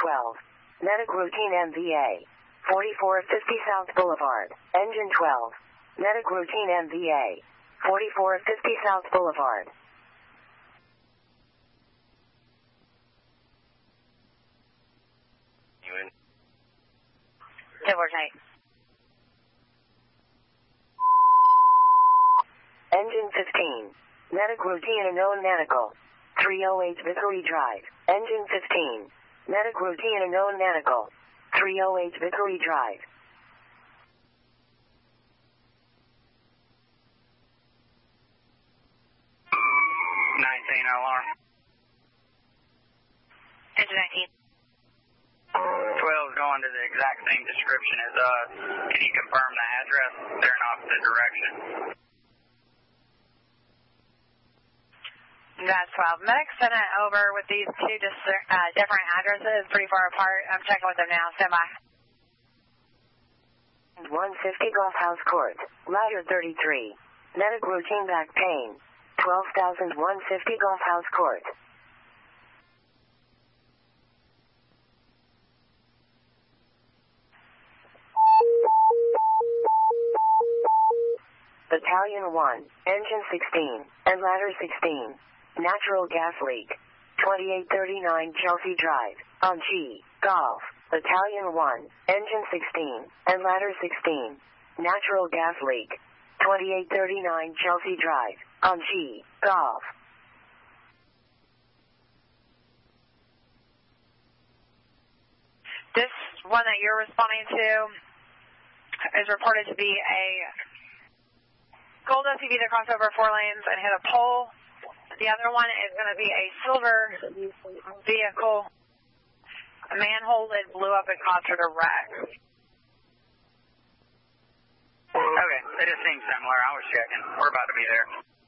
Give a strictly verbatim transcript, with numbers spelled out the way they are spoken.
twelve. Medic routine M V A. forty-four fifty South Boulevard. Engine twelve. Medic routine M V A. forty-four fifty South Boulevard. You in? ten forty-eight. Engine fifteen. Medic routine unknown medical. three oh eight Vickery Drive. Engine fifteen. Medic routine unknown medical. three oh eight Vickery Drive. nineteen alarm. Engine nineteen. twelve is going to the exact same description as us. Can you confirm the address? They're in opposite direction. That's twelve. Medic sent it over with these two dis- uh, different addresses, pretty far apart. I'm checking with them now. Stand by. one fifty Golf House Court. Ladder thirty-three. Medic routine back pain. twelve thousand one hundred fifty Golf House Court. Battalion one, Engine sixteen, and Ladder sixteen. Natural gas leak. twenty-eight thirty-nine Chelsea Drive, on G, Golf. Battalion one, Engine sixteen, and Ladder sixteen. Natural gas leak. twenty-eight thirty-nine Chelsea Drive, on G, Golf. This one that you're responding to is reported to be a gold S U V that crossed over four lanes and hit a pole. The other one is going to be a silver vehicle. A manhole lid blew up and caused her to wreck. Okay, they just seem similar. I was checking. We're about to be there.